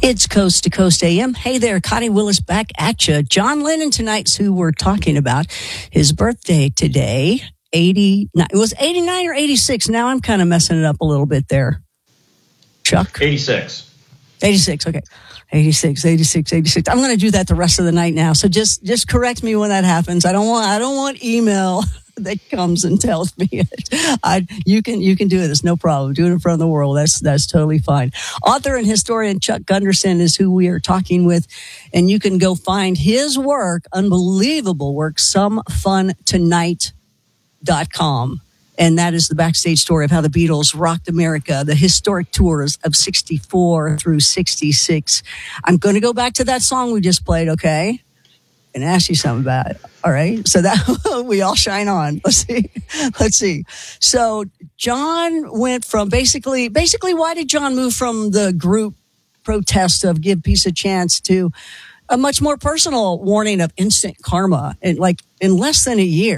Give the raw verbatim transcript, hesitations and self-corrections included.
It's Coast to Coast A M. Hey there, Connie Willis back at you. John Lennon tonight's who we're talking about. His birthday today, eighty-nine. It was eighty-nine or eighty-six. Now I'm kind of messing it up a little bit there. Chuck? eighty-six. eighty-six, okay. eighty-six, eighty-six, eighty-six. I'm going to do that the rest of the night now. So just just correct me when that happens. I don't want I don't want email that comes and tells me it. I, you can you can do it. It's no problem. Do it in front of the world. That's that's totally fine. Author and historian Chuck Gunderson is who we are talking with, and you can go find his work, unbelievable work, some fun tonight dot com. And that is the backstage story of how the Beatles rocked America, the historic tours of sixty-four through sixty-six. I'm going to go back to that song we just played, okay? And ask you something about it. All right. So that we all shine on. Let's see. Let's see. So John went from basically, basically, why did John move from the group protest of give peace a chance to a much more personal warning of instant karma in like in less than a year?